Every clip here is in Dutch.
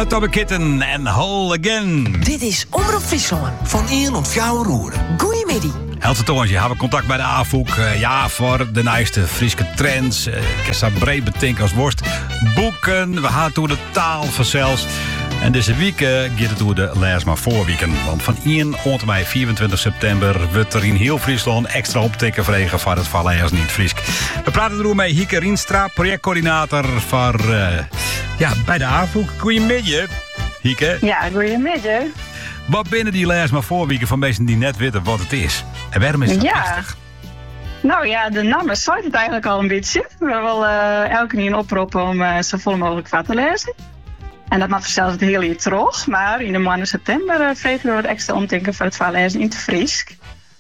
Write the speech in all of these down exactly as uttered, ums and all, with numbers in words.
Tobbe Kitten en Whole Again. Dit is Omroep Friesland. Van één tot vier uur. Goeiemiddag. Helft Toontje, hebben contact bij de A V O K. Uh, ja, voor de nieuwste Friese trends. Uh, ik heb breed betinkt als worst. Boeken, we gaan door de taal vanzelfs. En deze week uh, gaat het door de lees maar voorweekend. Want van één tot en met vierentwintig september wordt er in heel Friesland extra optikken vregen voor het Valleijers niet Friesk. We praten erover met Hieke Rienstra, projectcoördinator voor, uh, ja, bij de A V O K. Goedemiddag, Hieke. Ja, goedemiddag. Wat binnen die lees maar voorweekend van mensen die net weten wat het is? En waarom is het ja. lastig? Nou ja, de naam zei het eigenlijk al een beetje. We willen uh, elke keer een oproep om uh, zo vol mogelijk wat te lezen. En dat mag zelfs het hele jaar terug. Maar in de maand september uh, vregen we wat extra omdenken voor het voorlezen in het Friesk.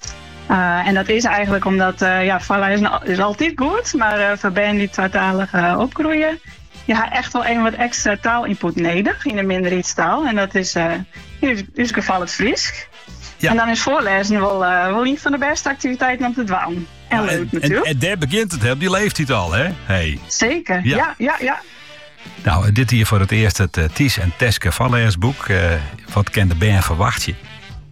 Uh, en dat is eigenlijk omdat, uh, ja, voorlezen is altijd goed. Maar uh, voor ben die tweetalig uh, opgroeien, je hebt echt wel een wat extra taalinput nodig in een minderheidstaal. En dat is uh, in dit geval het Friesk. Ja. En dan is voorlezen wel, uh, wel een van de beste activiteiten om te doen. En ja, leuk en, natuurlijk. En, en daar begint het, hè? Die leeft het al, hè? Hey. Zeker, ja, ja, ja. ja. Nou, dit hier voor het eerst het uh, Ties en Teske Valleijsboek. Uh, wat kan de band verwacht je?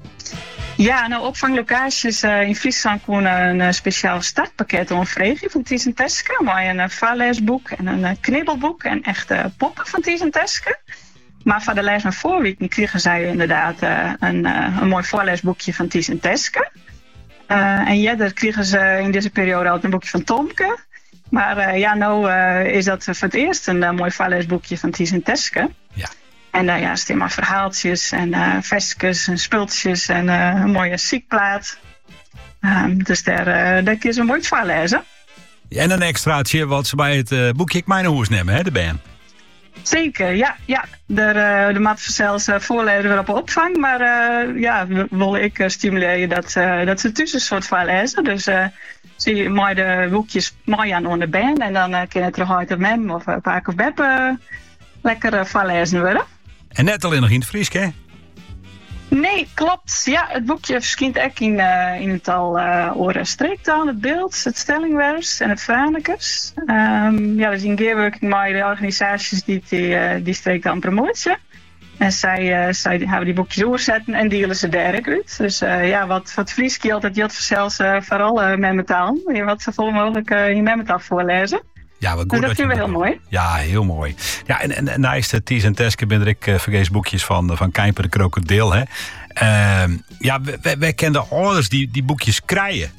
Ja, nou, opvanglocaties uh, in Friesland kunnen een uh, speciaal startpakket omvregen van Ties en Teske. Maar een uh, valleijsboek en een uh, knibbelboek en echte poppen van Ties en Teske. Maar voor de les van voorweek kregen zij inderdaad uh, een, uh, een mooi voorleesboekje van Ties en Teske. Uh, en ja, daar kregen ze in deze periode ook een boekje van Tomke. Maar uh, ja, nou uh, is dat voor het eerst een uh, mooi voorleesboekje van Ties en Teske. Ja. En uh, ja, er staan maar verhaaltjes en uh, vestjes en spultjes en uh, een mooie ziekplaat. Um, dus daar, uh, daar kun je een mooi voorlezen. Ja, en een extraatje wat ze bij het uh, boekje Ik Mijn Hoes nemen, hè, de band. Zeker, ja. ja. De, uh, de maat zelfs uh, voorlezen weer op opvang. Maar uh, ja, wil ik uh, stimuleren dat, uh, dat ze tussen soort voorlezen. Dus uh, zie je mooi de boekjes mooi aan onder band. En dan uh, kun je terug uit op mem of uh, Paak of Beb uh, lekker uh, voorlezen worden. En net alleen nog in het Friesk, hè? Nee, klopt. Ja, het boekje verschijnt ook in, uh, in het al uh, oren streektaal, het beeld, het stellingwers en het Franenkers. Um, ja, we zien gearworking met de organisaties die die, uh, die streektaal promoten. En zij, uh, zij hebben die boekjes oorzetten en delen ze daar ook uit. Dus uh, ja, wat, wat Frieski altijd jat zelfs uh, vooral uh, met metaal. Je wat zoveel mogelijk uh, in metaal voorlezen. Ja, wat goed dus dat, dat vind ik je wel heel mooi. Ja, heel mooi. Ja, en, en, en naast de Ties en Teske ben ik uh, vergeet boekjes van, van Kijper de Krokodil. Hè. Uh, ja, wij, wij kennen de ouders die, die boekjes krijgen.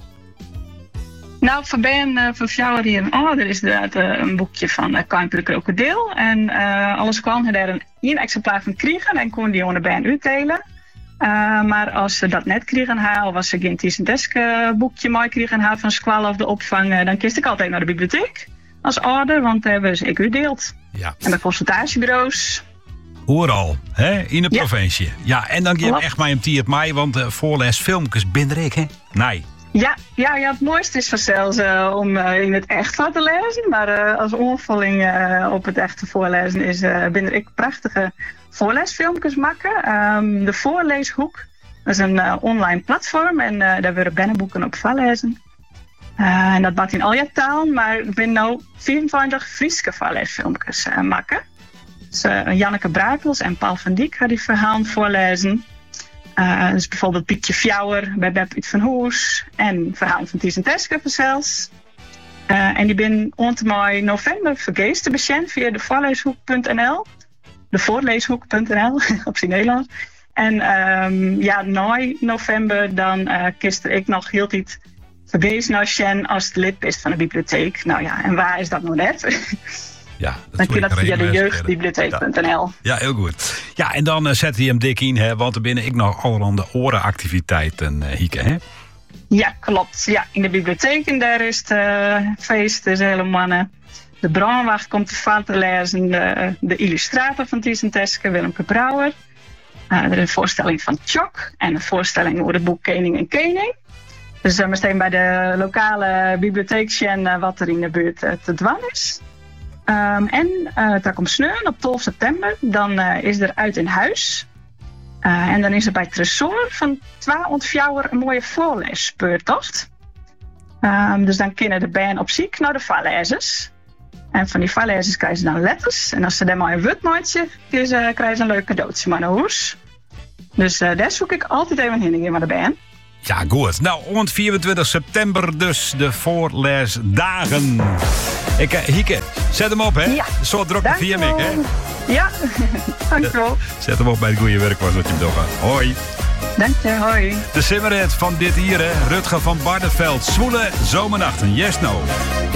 Nou, voor Ben, uh, voor jou hier een ouder is inderdaad uh, een boekje van uh, Kijper de Krokodil. En uh, alles kwam er een één exemplaar van krijgen en kon die onder Ben uitdelen. Uh, maar als ze dat net kregen haar, of als ze geen Ties en Teske boekje mooi kregen haar van Squall of de opvang, uh, dan kiest ik altijd naar de bibliotheek. Als ouder, want daar hebben ze ik u deelt. Ja. En bij consultatiebureaus. Overal, hè? In de ja. provincie. Ja, en dan geef je echt mij een tiert mij, want uh, voorleesfilmpjes binnen ik, hè? Nee. Ja, ja, ja, het mooiste is vanzelfs uh, om uh, in het echt wat te lezen. Maar uh, als onvulling uh, op het echte voorlezen is uh, binnen ik prachtige voorleesfilmpjes maken. Um, de Voorleeshoek, dat is een uh, online platform en uh, daar worden bennenboeken op voorlezen. Uh, en dat maakt in al je taal, maar ik ben nu vierentwintig Frieske voorleesfilmpjes uh, maken. Dus uh, Janneke Brakels en Paul van Dijk gaan die verhalen voorlezen. Uh, dus bijvoorbeeld Pietje Fjouwer bij Beb uit van Hoes en verhalen van Ties en Teske zelfs. Uh, en die ben ontmooi november vergeest te bekend via de voorleeshoek punt n l. De voorleeshoek punt n l op zijn Nederlands. En um, ja, na november dan uh, kist ik nog heel tijd vergeest naar Sjen als het lid is van de bibliotheek. Nou ja, en waar is dat nou net? Ja, dan kun je dat via de jeugdbibliotheek punt n l. Ja, heel goed. Ja, en dan uh, zet hij hem dik in, hè, want er binnen ik nog allerhande orenactiviteiten, uh, Hieke, hè? Ja, klopt. Ja, in de bibliotheek en daar is het uh, feest, is hele mannen. De brandwacht komt te vaart te lezen, de, de illustrator van Ties en Teske, Willemke Brouwer. Uh, er is een voorstelling van Tjok en een voorstelling over het boek Koning en Koning. Dus uh, meteen bij de lokale bibliotheek uh, wat er in de buurt uh, te doen is. Um, en uh, daar komt sneeuwen op twaalf september. Dan uh, is er uit in huis. Uh, en dan is er bij Tresor van twee ontvouwer een mooie voorleesspeurtocht. Um, dus dan kunnen de band op ziek naar de voorlezers. En van die voorlezers krijgen ze dan letters. En als ze daar maar een wut maatje, krijgen ze een leuk cadeautje maar naar huis. Dus uh, daar zoek ik altijd even heen in waar de ben. Ja, goed. Nou, om vierentwintig september dus de voorleesdagen. Ik, uh, Hieke, zet hem op, hè? Ja. Zo druk de vier mik, hè? Ja, dankjewel. Zet hem op bij het goede werk, was wat je hem doet. Hoi. Dank je, hoi. De simmerhead van dit hier, hè? Rutger van Barneveld. Zwoele zomernachten. Yes, no.